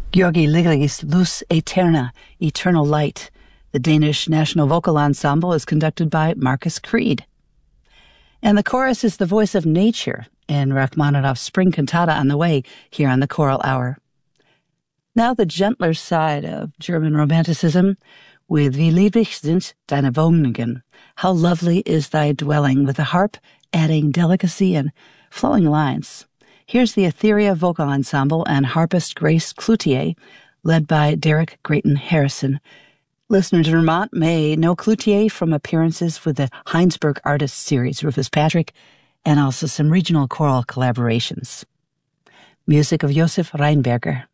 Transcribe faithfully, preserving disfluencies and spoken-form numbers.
Georgi Liglig's Luz Eterna, Eternal Light. The Danish National Vocal Ensemble is conducted by Marcus Creed. And the chorus is the voice of nature in Rachmaninoff's Spring Cantata on the Way here on the Choral Hour. Now the gentler side of German Romanticism with Wie lieblich sind deine Wohnungen. How lovely is thy dwelling, with the harp adding delicacy and flowing lines. Here's the Etheria Vocal Ensemble and harpist Grace Cloutier, led by Derek Grayton Harrison. Listeners in Vermont may know Cloutier from appearances with the Heinsberg Artists Series, Rufus Patrick, and also some regional choral collaborations. Music of Josef Reinberger.